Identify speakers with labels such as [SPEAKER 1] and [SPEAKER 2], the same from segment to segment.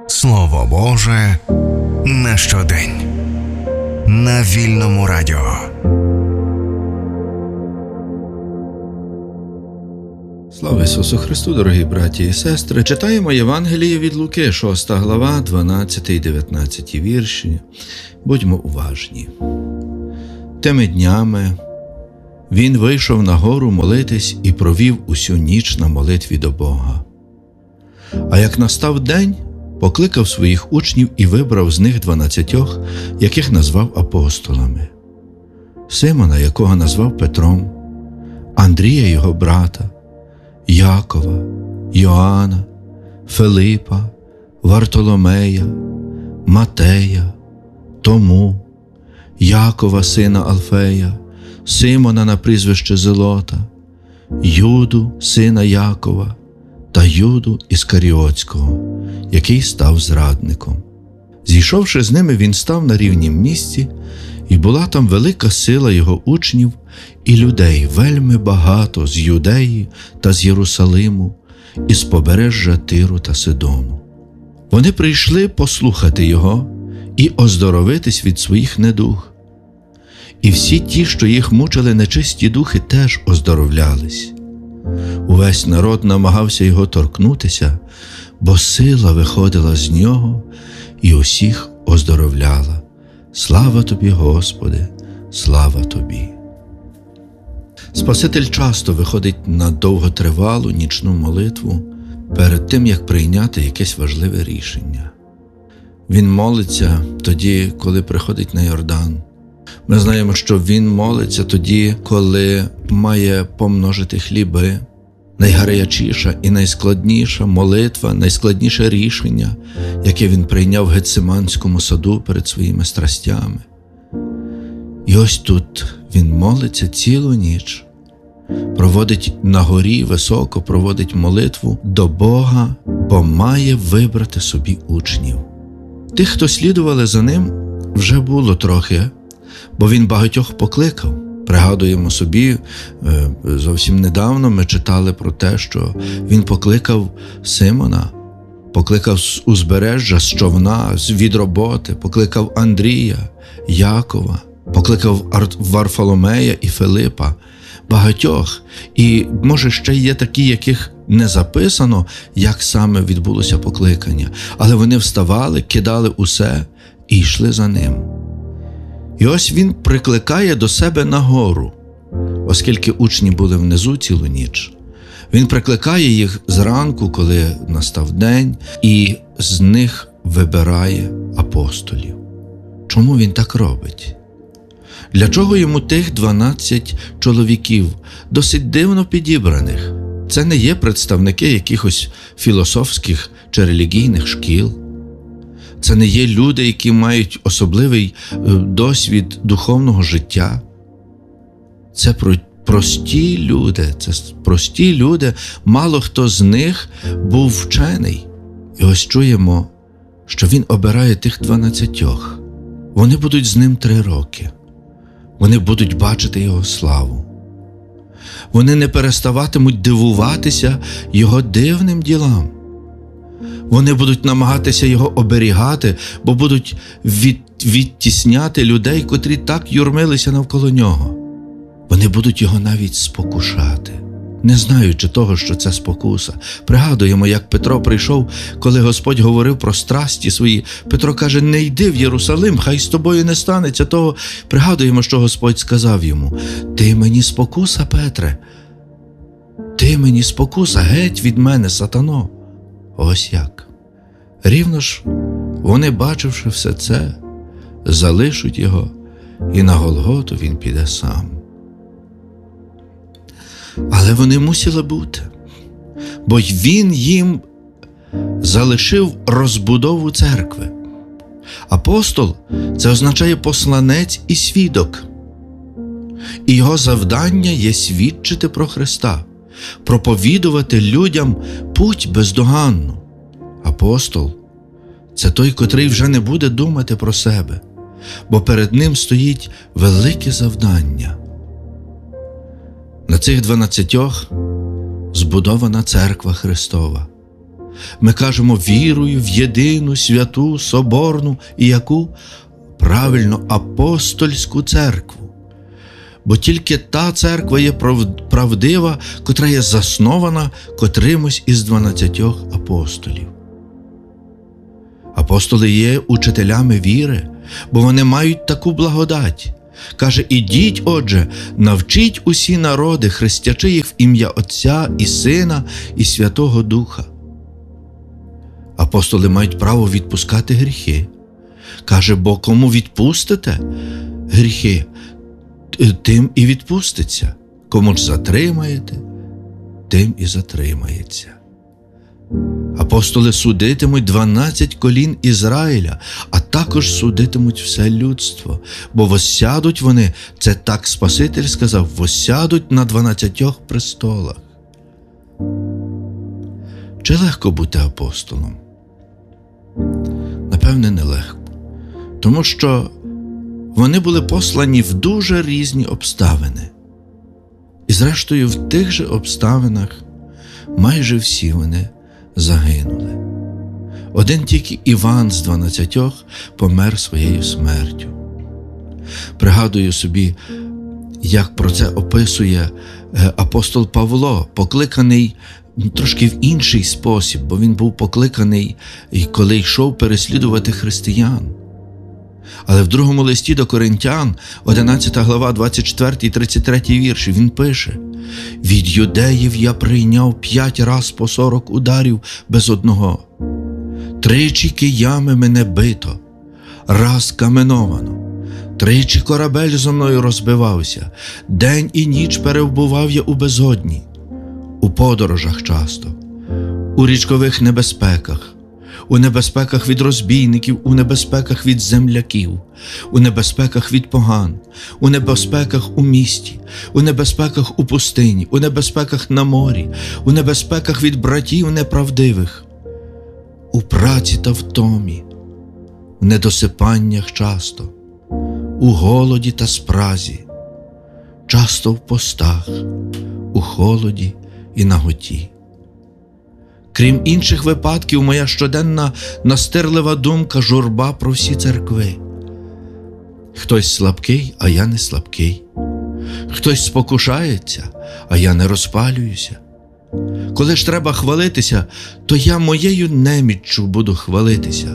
[SPEAKER 1] Слово Боже на щодень. На Вільному радіо.
[SPEAKER 2] Слава Ісусу Христу, дорогі браті і сестри! Читаємо Євангеліє від Луки, 6 глава, 12 і 19 вірші. Будьмо уважні. Тими днями він вийшов на гору молитись і провів усю ніч на молитві до Бога. А як настав день, покликав своїх учнів і вибрав з них 12, яких назвав апостолами. Симона, якого назвав Петром, Андрія його брата, Якова, Йоанна, Филипа, Вартоломея, Матея, Тому, Якова, сина Алфея, Симона на прізвище Зелота, Юду, сина Якова, та Юду Іскаріотського, який став зрадником. Зійшовши з ними, він став на рівнім місці, і була там велика сила його учнів і людей вельми багато з Юдеї та з Єрусалиму, і з побережжя Тиру та Сидону. Вони прийшли послухати його і оздоровитись від своїх недуг. І всі ті, що їх мучили нечисті духи, теж оздоровлялись. Увесь народ намагався його торкнутися, бо сила виходила з нього і усіх оздоровляла. Слава Тобі, Господи, слава Тобі! Спаситель часто виходить на довготривалу нічну молитву перед тим, як прийняти якесь важливе рішення. Він молиться тоді, коли приходить на Йордан. Ми знаємо, що він молиться тоді, коли має помножити хліби. Найгарячіша і найскладніша молитва, найскладніше рішення, яке він прийняв в Гетсиманському саду перед своїми страстями. І ось тут він молиться цілу ніч, проводить на горі високо, проводить молитву до Бога, бо має вибрати собі учнів. Тих, хто слідували за ним, вже було трохи, бо він багатьох покликав. Пригадуємо собі, зовсім недавно ми читали про те, що він покликав Симона, покликав з узбережжя, з човна, від роботи, покликав Андрія, Якова, покликав Варфоломея і Филипа, багатьох. І, може, ще є такі, яких не записано, як саме відбулося покликання. Але вони вставали, кидали усе і йшли за ним. І ось він прикликає до себе на гору, оскільки учні були внизу цілу ніч. Він прикликає їх зранку, коли настав день, і з них вибирає апостолів. Чому він так робить? Для чого йому тих 12 чоловіків, досить дивно підібраних? Це не є представники якихось філософських чи релігійних шкіл. Це не є люди, які мають особливий досвід духовного життя. Це прості люди, мало хто з них був вчений. І ось чуємо, що він обирає тих 12. Вони будуть з ним 3 роки. Вони будуть бачити його славу. Вони не переставатимуть дивуватися його дивним ділам. Вони будуть намагатися його оберігати, бо будуть відтісняти людей, котрі так юрмилися навколо нього. Вони будуть його навіть спокушати, не знаючи того, що це спокуса. Пригадуємо, як Петро прийшов, коли Господь говорив про страсті свої. Петро каже: не йди в Єрусалим, хай з тобою не станеться того. Пригадуємо, що Господь сказав йому: ти мені спокуса, Петре, ти мені спокуса, геть від мене, сатано. Ось як. Рівно ж вони, бачивши все це, залишать його, і на Голготу він піде сам. Але вони мусили бути, бо він їм залишив розбудову церкви. Апостол – це означає посланець і свідок. І його завдання є свідчити про Христа, проповідувати людям путь бездоганну. Апостол – це той, котрий вже не буде думати про себе, бо перед ним стоїть велике завдання. На цих 12 збудована церква Христова. Ми кажемо вірую в єдину, святу, соборну і яку? Правильно, апостольську церкву. Бо тільки та церква є правдива, котра є заснована котримось із 12 апостолів. Апостоли є учителями віри, бо вони мають таку благодать. Каже, ідіть, отже, навчіть усі народи, хрестячи їх в ім'я Отця і Сина і Святого Духа. Апостоли мають право відпускати гріхи. Каже, бо кому відпустите гріхи, тим і відпуститься. Кому ж затримаєте, тим і затримається. Апостоли судитимуть 12 колін Ізраїля, а також судитимуть все людство, бо воссядуть вони, це так Спаситель сказав, воссядуть на 12 престолах. Чи легко бути апостолом? Напевне, нелегко. Тому що вони були послані в дуже різні обставини. І зрештою в тих же обставинах майже всі вони загинули. Один тільки Іван з 12 помер своєю смертю. Пригадую собі, як про це описує апостол Павло, покликаний трошки в інший спосіб, бо він був покликаний, коли йшов переслідувати християн. Але в другому листі до Коринтян, 11 глава, 24 і 33 вірші, він пише: «Від юдеїв я прийняв 5 раз по 40 ударів без одного. 3 киями мене бито, раз каменовано. 3 корабель зо мною розбивався, день і ніч перебував я у безодні, у подорожах часто, у річкових небезпеках, у небезпеках від розбійників, у небезпеках від земляків, у небезпеках від поган, у небезпеках у місті, у небезпеках у пустині, у небезпеках на морі, у небезпеках від братів неправдивих, у праці та втомі, в недосипаннях часто, у голоді та спразі, часто в постах, у холоді і наготі». Крім інших випадків, моя щоденна настирлива думка, журба про всі церкви. Хтось слабкий, а я не слабкий. Хтось спокушається, а я не розпалююся. Коли ж треба хвалитися, то я моєю неміччю буду хвалитися.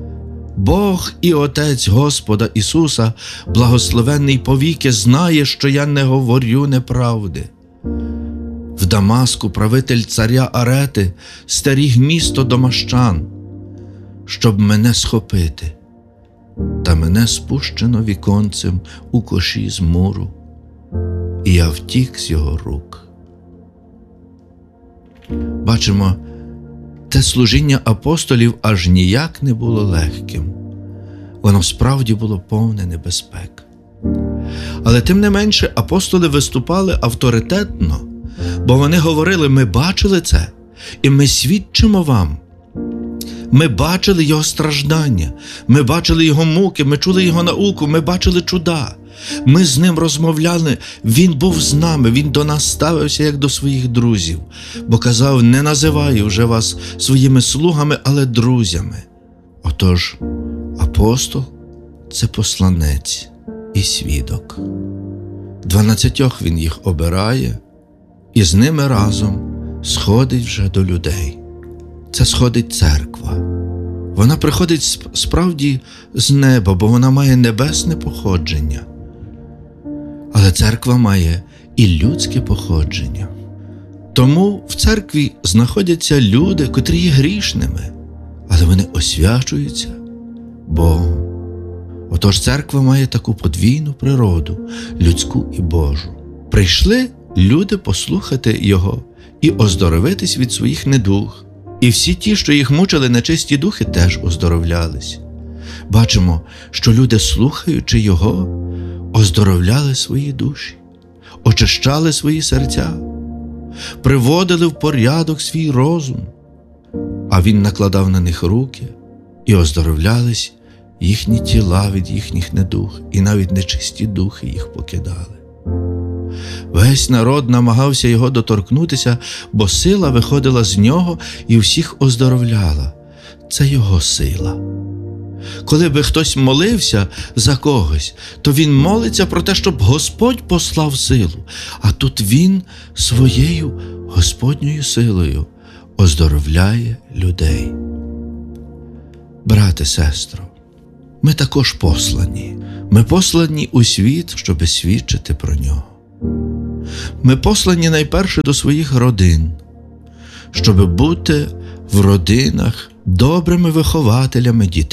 [SPEAKER 2] Бог і Отець Господа Ісуса, благословенний повіки, знає, що я не говорю неправди. В Дамаску правитель царя Арети стеріг місто домашчан, щоб мене схопити, та мене спущено віконцем у коші з муру, і я втік з його рук. Бачимо, те служіння апостолів аж ніяк не було легким. Воно справді було повне небезпек. Але тим не менше апостоли виступали авторитетно, бо вони говорили: ми бачили це, і ми свідчимо вам. Ми бачили його страждання, ми бачили його муки, ми чули його науку, ми бачили чуда. Ми з ним розмовляли, він був з нами, він до нас ставився як до своїх друзів, бо казав: не називаю вже вас своїми слугами, але друзями. Отож, апостол – це посланець і свідок. 12 він їх обирає, і з ними разом сходить вже до людей. Це сходить церква. Вона приходить справді з неба, бо вона має небесне походження. Але церква має і людське походження. Тому в церкві знаходяться люди, котрі є грішними, але вони освячуються Богом. Отож церква має таку подвійну природу – людську і Божу. Прийшли люди послухати Його і оздоровитись від своїх недуг. І всі ті, що їх мучили нечисті духи, теж оздоровлялись. Бачимо, що люди, слухаючи Його, оздоровляли свої душі, очищали свої серця, приводили в порядок свій розум, а Він накладав на них руки, і оздоровлялись їхні тіла від їхніх недуг, і навіть нечисті духи їх покидали. Весь народ намагався його доторкнутися, бо сила виходила з нього і всіх оздоровляла. Це його сила. Коли би хтось молився за когось, то він молиться про те, щоб Господь послав силу. А тут він своєю Господньою силою оздоровляє людей. Брате, сестро, ми також послані. Ми послані у світ, щоби свідчити про нього. Ми послані найперше до своїх родин, щоби бути в родинах добрими вихователями дітей.